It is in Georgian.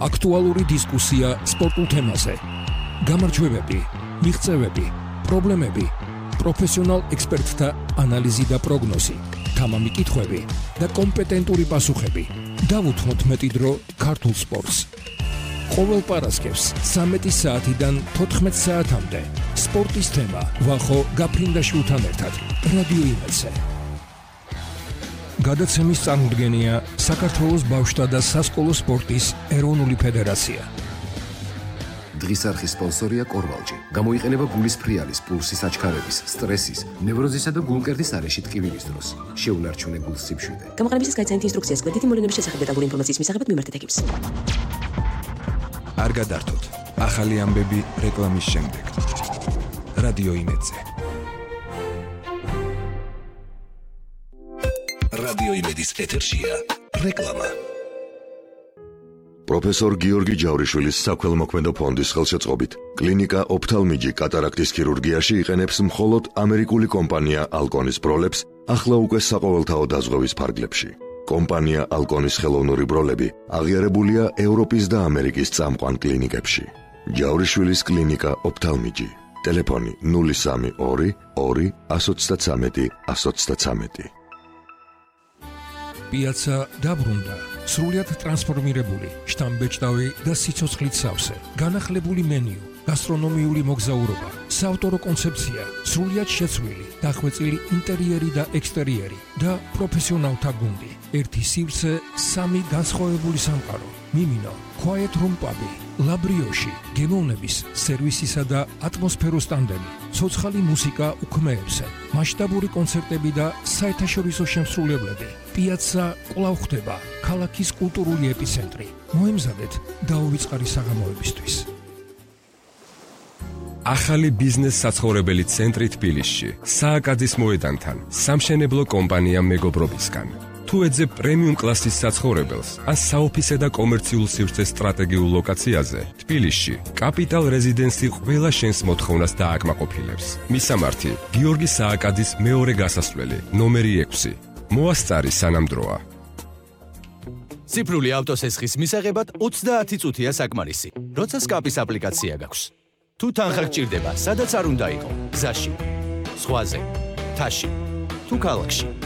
აქტუალური დისკუსია სპორტულ თემაზე. გამარჯვებები, მიღწევები, პრობლემები, პროფესიონალ ექსპერტთა ანალიზი და პროგნოზი, თამამი კითხვები და კომპეტენტური პასუხები. დავუთმოთ მეტი დრო ქართულ სპორტს. ყოველ პარასკევს 13 საათიდან 14 საათამდე სპორტის თემა ვახო გაფრინდაშვილთან ერთად რადიო იმედზე. გადაცემის წარმოდგენია საქართველოს ბავშვთა და სასკოლო სპორტის ეროვნული ფედერაცია. დღის არხის სპონსორია კორვალჯი. გამოიყენება გულის ფრიალის, პულსის აჩქარების, სტრესის, ნევროზისა და გულმკერდის არეში ტკივილის დროს. შეუნარჩუნე გულს სიფშვიდე. გამოყენებისას გაიცანით ინსტრუქციას გვერდითი მოვლენების შესახებ დეტალური ინფორმაციის მისაღებად მიმართეთ ეკიპს. არ გადართოთ. ახალი ამბები რეკლამის შემდეგ. რადიო იმედზე. რადიო იმედის ეთერშია რეკლამა. პროფესორ გიორგი ჯავრიშვილის საქველმოქმედო ფონდის ხელშეწყობით კლინიკა ოფთალმიჯი კატარაქტის ქირურგიაში იყენებს მხოლოდ ამერიკული კომპანია ალკონის ბროლებს ახლა უკვე საყოველთაო დაზღვევის ფარგლებში. კომპანია ალკონის ხელოვნური ბროლები აღიარებულია ევროპის და ამერიკის წამყვან კლინიკებში. ჯავრიშვილის კლინიკა ოფთალმიჯი. ტელეფონი 032 2 133 133. პიაცა დაბრუნდა, სრულიად ტრანსფორმირებული, შტამბეჭდავი და სიცოცხლით სავსე, განახლებული მენიუ, გასტრონომიული მოგზაურობა, საავტორო კონცეფცია, სრულიად შეცვლილი, დახვეწილი ინტერიერი და ექსტერიერი და პროფესიონალთა გუნდი. ერთი სივრცე, სამი განსხვავებული სამყარო. მიმინო, quiet room pub-ი, ლაბრიოში, გემოვნების, სერვისისა და ატმოსფეროს ტანდემი, ცოცხალი მუსიკა უქმეებზე, მასშტაბური კონცერტები და საერთაშორისო შემსრულებლები. პიაცა კვლავ ხდება ქალაქის კულტურული ეპიცენტრი. მოემზადეთ დაუვიწყარი საღამოებისთვის. ახალი ბიზნეს საცხოვრებელი ცენტრი თბილისში, სააკაძის მოედანთან, სამშენებლო კომპანია მეგობრობისგან. თუ ეძებ პრემიუმ კლასის საცხოვრებელს, ან საოფისე და კომერციულ სივრცეს სტრატეგიულ ლოკაციაზე, თბილისში, კაპიტალ რეზიდენსი ყველა შენს მოთხოვნას დააკმაყოფილებს. მისამართი: გიორგი სააკაძის მეორე გასასვლელი, ნომერი 6. მოასწარი სანამ დროა. ციფრული ავტოსესხის მისაღებად 30 წუთია საკმარისი, როცა სკაპის აპლიკაცია გაქვს. თუ თანხა გჭირდება, სადაც არ უნდა იყო, გზაში, ზღვაზე, მთაში, თუ ქალაქში.